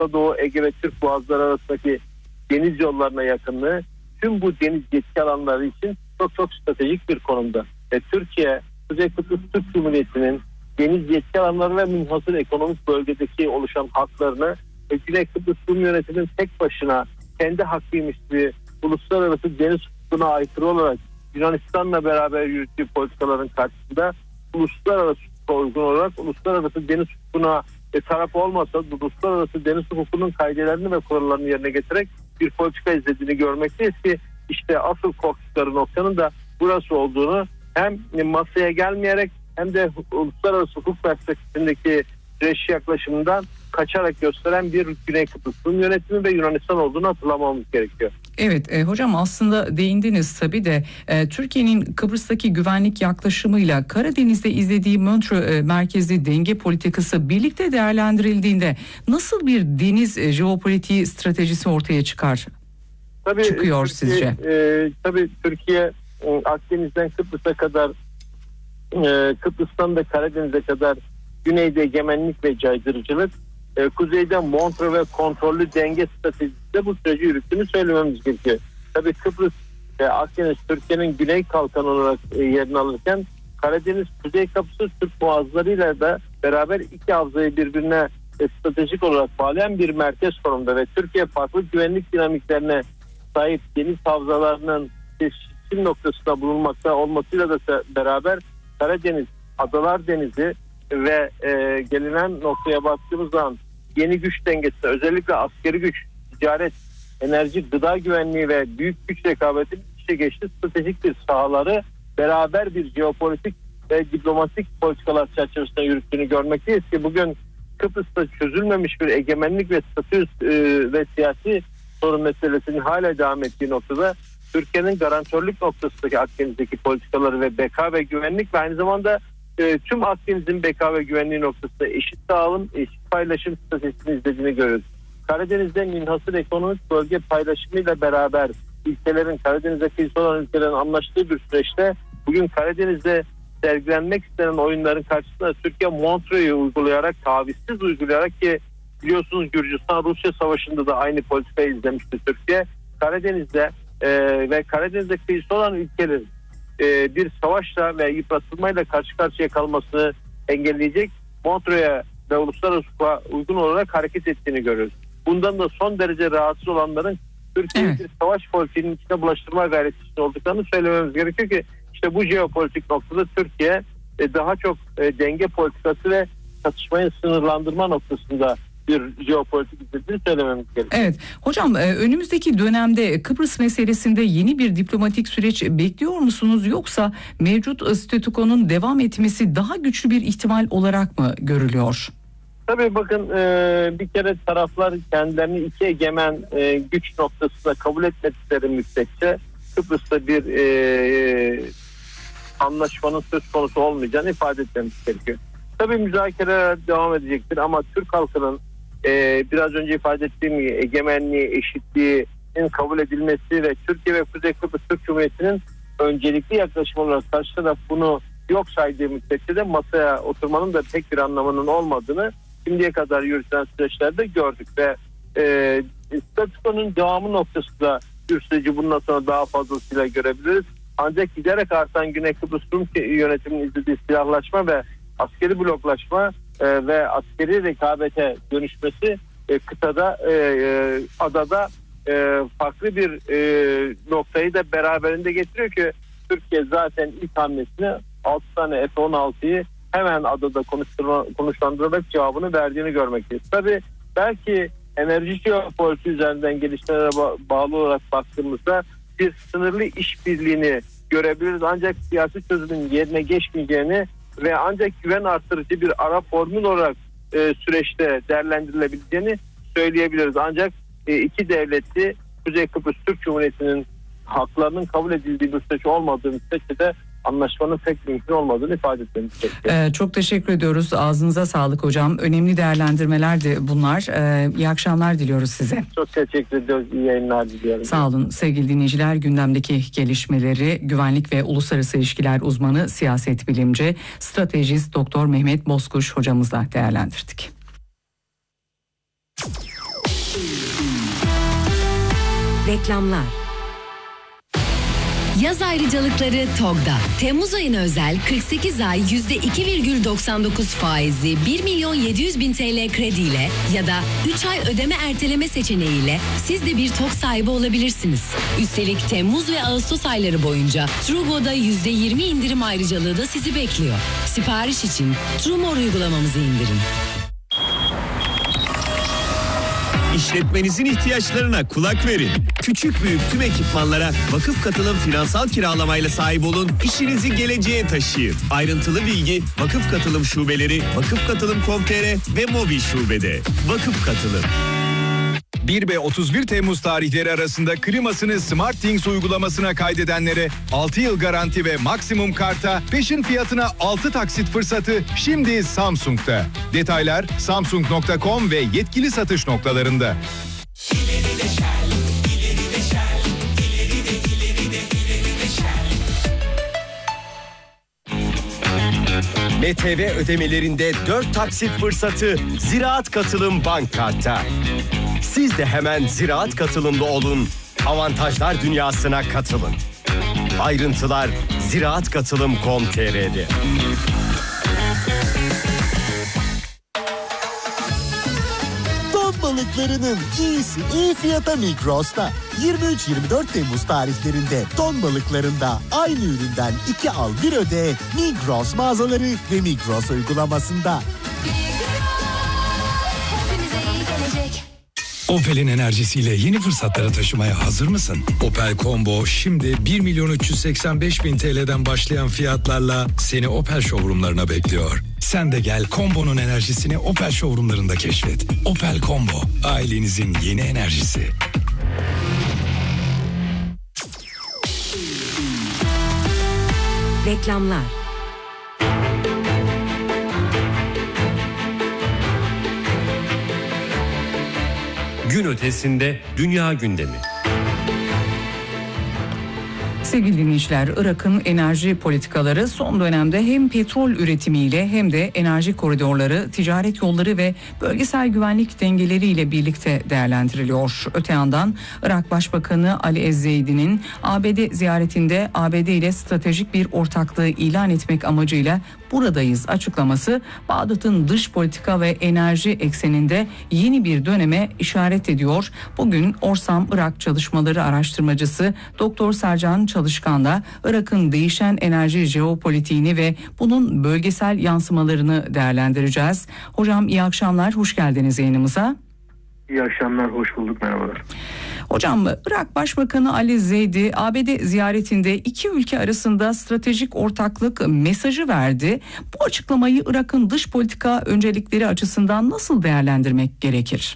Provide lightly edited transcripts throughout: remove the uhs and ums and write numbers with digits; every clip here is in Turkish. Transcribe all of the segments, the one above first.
Orta Doğu, Ege ve Türk boğazları arasındaki deniz yollarına yakınlığı tüm bu deniz yetki alanları için çok çok stratejik bir konumda. Türkiye, Kuzey Kıbrıs Türk Cumhuriyeti'nin deniz yetki alanları ve münhasır ekonomik bölgedeki oluşan haklarını Güney Kıbrıs Rum yönetiminin tek başına kendi hakkıymış gibi uluslararası deniz hukukuna aykırı olarak Yunanistan'la beraber yürüttüğü politikaların karşısında uluslararası hukuka uygun olarak uluslararası deniz hukukuna taraf olmasa uluslararası deniz hukukunun kaidelerini ve kurallarını yerine getirerek bir politika izlediğini görmekteyiz ki işte asıl korktukları noktanın da burası olduğunu hem masaya gelmeyerek hem de uluslararası hukuk perspektifindeki süreç yaklaşımından kaçarak gösteren bir Güney Kıbrıs'ın yönetimi ve Yunanistan olduğunu hatırlamamız gerekiyor. Evet hocam, aslında değindiniz tabii de Türkiye'nin Kıbrıs'taki güvenlik yaklaşımıyla Karadeniz'de izlediği Montreux merkezli denge politikası birlikte değerlendirildiğinde nasıl bir deniz jeopolitiği stratejisi ortaya çıkıyor sizce? Tabii Türkiye Akdeniz'den Kıbrıs'a kadar, Kıbrıs'tan da Karadeniz'e kadar güneyde egemenlik ve caydırıcılık, kuzeyde Montreux ve kontrollü denge stratejisiyle bu süreci yürüttüğünü söylememiz gerekiyor. Tabii Kıbrıs Akdeniz Türkiye'nin güney kalkanı olarak yerini alırken Karadeniz kuzey kapısı Türk boğazlarıyla da beraber iki havzayı birbirine stratejik olarak bağlayan bir merkez konumda ve Türkiye farklı güvenlik dinamiklerine sahip deniz havzalarının seçim noktasında bulunmakta olmasıyla da beraber Karadeniz, Adalar Denizi ve gelinen noktaya baktığımız zaman yeni güç dengesinde özellikle askeri güç, ticaret, enerji, gıda güvenliği ve büyük güç rekabetinin içe geçtiği stratejik bir sahaları beraber bir jeopolitik ve diplomatik politikalar çerçevesinde yürüttüğünü görmekteyiz ki bugün Kıbrıs'ta çözülmemiş bir egemenlik ve statü ve siyasi sorun meselesinin hala devam ettiği noktada Türkiye'nin garantörlük noktasındaki Akdeniz'deki politikaları ve beka ve güvenlik ve aynı zamanda tüm Akdeniz'in beka ve güvenliği noktasında eşit dağılım, eşit paylaşım stratejisini izlediğini görüyoruz. Karadeniz'de münhasır ekonomik bölge paylaşımıyla beraber ülkelerin, Karadeniz'e kıyısı olan ülkelerin anlaştığı bir süreçte bugün Karadeniz'de sergilenmek istenen oyunların karşısında Türkiye Montreux'u uygulayarak, tavizsiz uygulayarak ki biliyorsunuz Gürcistan-Rusya savaşında da aynı politikayı izlemişti Türkiye. Karadeniz'de ve Karadeniz'de kıyısı olan ülkelerin bir savaşla ve yıpratılmayla karşı karşıya kalmasını engelleyecek Montreux'a ve uluslararası hukuka uygun olarak hareket ettiğini görüyoruz. Bundan da son derece rahatsız olanların Türkiye'yi bir savaş politiğinin içine bulaştırma gayreti içinde olduklarını söylememiz gerekiyor ki işte bu jeopolitik noktada Türkiye daha çok denge politikası ve çatışmayı sınırlandırma noktasında bir jeopolitik izlediğini söylememiz gerekiyor. Evet hocam, önümüzdeki dönemde Kıbrıs meselesinde yeni bir diplomatik süreç bekliyor musunuz, yoksa mevcut statükonun devam etmesi daha güçlü bir ihtimal olarak mı görülüyor? Tabii bakın, bir kere taraflar kendilerini iki egemen güç noktasında kabul etmedikleri müddetçe Kıbrıs'ta bir anlaşmanın söz konusu olmayacağını ifade etmemiz gerekiyor. Tabii müzakereler devam edecektir ama Türk halkının biraz önce ifade ettiğim gibi egemenliği, eşitliğinin kabul edilmesi ve Türkiye ve Kuzey Kıbrıs Türk Cumhuriyeti'nin öncelikli yaklaşım olarak karşı taraf bunu yok saydığı müddetçe de masaya oturmanın da pek bir anlamının olmadığını şimdiye kadar yürütülen süreçlerde gördük ve statükonun devamı noktasında bir süreci bundan sonra daha fazlasıyla görebiliriz. Ancak giderek artan Güney Kıbrıs Rum yönetiminin izlediği silahlaşma ve askeri bloklaşma ve askeri rekabete dönüşmesi kıtada, adada farklı bir noktayı da beraberinde getiriyor ki Türkiye zaten ilk hamlesini 6 tane F-16'yı hemen adada konuşlandırarak cevabını verdiğini görmekteyiz. Tabii belki enerji jeopolitiği üzerinden gelişmelere bağlı olarak baktığımızda bir sınırlı işbirliğini görebiliriz. Ancak siyasi çözümün yerine geçmeyeceğini ve ancak güven artırıcı bir ara formül olarak süreçte değerlendirilebileceğini söyleyebiliriz. Ancak iki devletli Kuzey Kıbrıs Türk Cumhuriyeti'nin haklarının kabul edildiği bir süreç olmadığı müddetçe de anlaşmanın pek mümkün olmadığını ifade etmemiz gerekiyor. Çok teşekkür ediyoruz. Ağzınıza sağlık hocam. Önemli değerlendirmelerdi bunlar. İyi akşamlar diliyoruz size. Çok teşekkür ediyoruz. İyi yayınlar diliyorum. Sağ olun sevgili dinleyiciler. Gündemdeki gelişmeleri güvenlik ve uluslararası ilişkiler uzmanı, siyaset bilimci, stratejist Doktor Mehmet Bozkuş hocamızla değerlendirdik. Reklamlar. Yaz ayrıcalıkları TOG'da. Temmuz ayına özel 48 ay %2,99 faizli 1.700.000 TL krediyle ya da 3 ay ödeme erteleme seçeneğiyle siz de bir TOG sahibi olabilirsiniz. Üstelik Temmuz ve Ağustos ayları boyunca Trugo'da %20 indirim ayrıcalığı da sizi bekliyor. Sipariş için Trumor uygulamamızı indirin. İşletmenizin ihtiyaçlarına kulak verin. Küçük büyük tüm ekipmanlara Vakıf Katılım finansal kiralamayla sahip olun. İşinizi geleceğe taşıyın. Ayrıntılı bilgi Vakıf Katılım şubeleri, vakıfkatılım.com.tr ve mobil şubede. Vakıf Katılım. 1 ve 31 Temmuz tarihleri arasında klimasını SmartThings uygulamasına kaydedenlere 6 yıl garanti ve maksimum karta peşin fiyatına 6 taksit fırsatı şimdi Samsung'da. Detaylar samsung.com ve yetkili satış noktalarında. MTV ödemelerinde 4 taksit fırsatı Ziraat Katılım Bank Kart'ta. Siz de hemen Ziraat Katılımlı olun, avantajlar dünyasına katılın. Ayrıntılar ziraatkatılım.com.tr'de. Ton balıklarının iyisi iyi fiyata Migros'ta. 23-24 Temmuz tarihlerinde ton balıklarında aynı üründen 2 al 1 öde Migros mağazaları ve Migros uygulamasında. Opel'in enerjisiyle yeni fırsatlara taşımaya hazır mısın? Opel Combo şimdi 1.385.000 TL'den başlayan fiyatlarla seni Opel showroomlarına bekliyor. Sen de gel Combo'nun enerjisini Opel showroomlarında keşfet. Opel Combo, ailenizin yeni enerjisi. Reklamlar. Gün ötesinde dünya gündemi. Sevgili dinleyiciler, Irak'ın enerji politikaları son dönemde hem petrol üretimiyle hem de enerji koridorları, ticaret yolları ve bölgesel güvenlik dengeleriyle birlikte değerlendiriliyor. Öte yandan Irak Başbakanı Ali Ezzeydi'nin ABD ziyaretinde ABD ile stratejik bir ortaklığı ilan etmek amacıyla buradayız açıklaması Bağdat'ın dış politika ve enerji ekseninde yeni bir döneme işaret ediyor. Bugün Orsam Irak Çalışmaları Araştırmacısı Doktor Sercan Çalışkan'la Irak'ın değişen enerji jeopolitiğini ve bunun bölgesel yansımalarını değerlendireceğiz. Hocam iyi akşamlar, hoş geldiniz yayınımıza. İyi akşamlar, hoş bulduk, merhabalar. Hocam, Irak Başbakanı Ali Zeydi ABD ziyaretinde iki ülke arasında stratejik ortaklık mesajı verdi. Bu açıklamayı Irak'ın dış politika öncelikleri açısından nasıl değerlendirmek gerekir?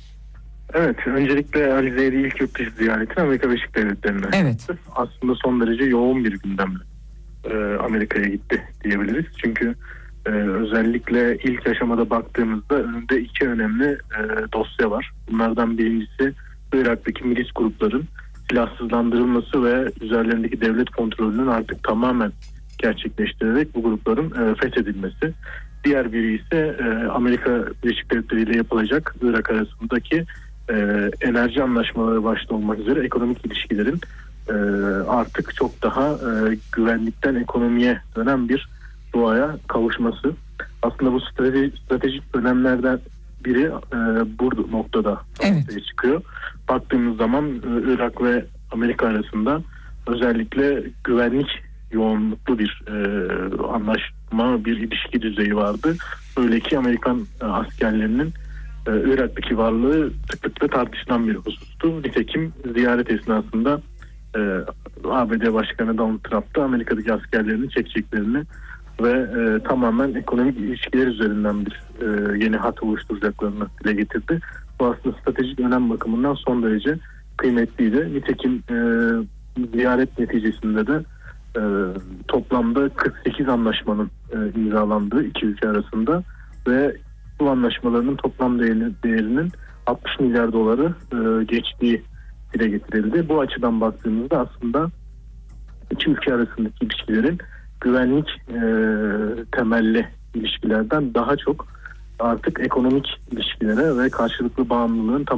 Evet, öncelikle Ali Zeydi ilk yurt dışı ziyaretini Amerika Birleşik Devletleri'ne. Evet. Aslında son derece yoğun bir gündemle Amerika'ya gitti diyebiliriz. Çünkü özellikle ilk aşamada baktığımızda önünde iki önemli dosya var. Bunlardan birincisi Irak'taki milis grupların silahsızlandırılması ve üzerlerindeki devlet kontrolünün artık tamamen gerçekleştirerek bu grupların fethedilmesi. Diğer biri ise Amerika Birleşik Devletleri ile yapılacak Irak arasındaki enerji anlaşmaları başta olmak üzere ekonomik ilişkilerin artık çok daha güvenlikten ekonomiye dönen bir doğaya kavuşması. Aslında bu stratejik önemlerden biri bu noktada ortaya çıkıyor. Baktığımız zaman Irak ve Amerika arasında özellikle güvenlik yoğunluklu bir anlaşma, bir ilişki düzeyi vardı. Öyle ki Amerikan askerlerinin Irak'taki varlığı sıklıkla tartışılan bir husustu. Nitekim ziyaret esnasında ABD Başkanı Donald Trump da Amerika'daki askerlerini çekeceklerini ve tamamen ekonomik ilişkiler üzerinden bir yeni hat oluşturacaklarını dile getirdi. Bu aslında stratejik önem bakımından son derece kıymetliydi. Nitekim ziyaret neticesinde de toplamda 48 anlaşmanın imzalandığı iki ülke arasında ve bu anlaşmalarının toplam değerinin 60 milyar doları geçtiği dile getirildi. Bu açıdan baktığımızda aslında iki ülke arasındaki ilişkilerin güvenlik temelli ilişkilerden daha çok artık ekonomik ilişkilere ve karşılıklı bağımlılığın